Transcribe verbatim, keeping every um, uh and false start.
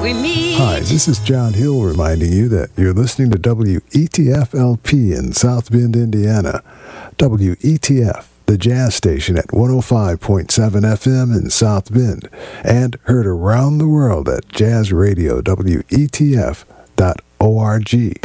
we meet. Hi, this is John Hill reminding you that you're listening to W E T F L P in South Bend, Indiana. W E T F, the jazz station at one oh five point seven F M in South Bend, and heard around the world at jazz radio W E T F dot org.